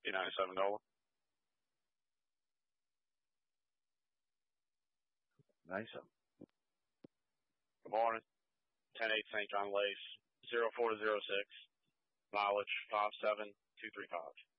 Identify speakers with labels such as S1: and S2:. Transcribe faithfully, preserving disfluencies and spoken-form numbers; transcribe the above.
S1: B ninety-seven Nola.
S2: Nice.
S1: Good morning. ten eight Saint John Lace, zero four zero six, mileage five seven two three five.